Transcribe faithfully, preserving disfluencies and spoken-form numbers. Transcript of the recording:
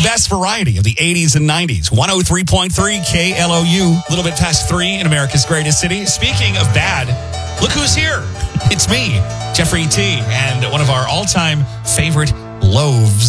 best variety of the eighties and nineties. one oh three point three K L O U. A little bit past three in America's greatest city. Speaking of bad, look who's here. It's me, Jeffrey T., and one of our all-time favorite loaves